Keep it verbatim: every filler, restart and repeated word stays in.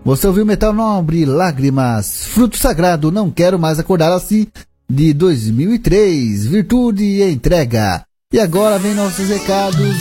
Você ouviu Metal Nobre, Lágrimas, Fruto Sagrado, Não Quero Mais Acordar Assim, de dois mil e três, Virtude e Entrega. E agora vem nossos recados.